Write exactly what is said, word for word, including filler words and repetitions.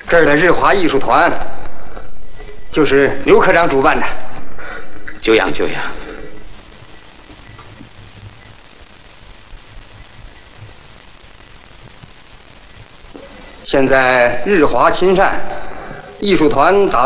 这儿的日华艺术团就是刘科长主办的。 久仰久仰。 现在日华亲善艺术团打